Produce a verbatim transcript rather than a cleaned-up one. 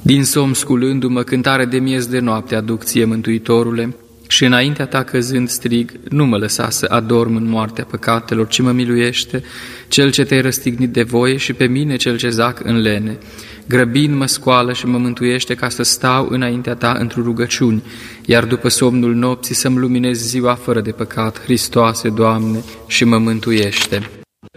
Din somn sculându-mă, cântare de miez de noapte aduc ție, Mântuitorule, și înaintea ta căzând strig, nu mă lăsa să adorm în moartea păcatelor, ci mă miluiește, cel ce te-ai răstignit de voie și pe mine cel ce zac în lene. Grăbind mă scoală și mă mântuiește ca să stau înaintea ta într-o rugăciuni, iar după somnul nopții să-mi luminezi ziua fără de păcat, Hristoase, Doamne, și mă mântuiește.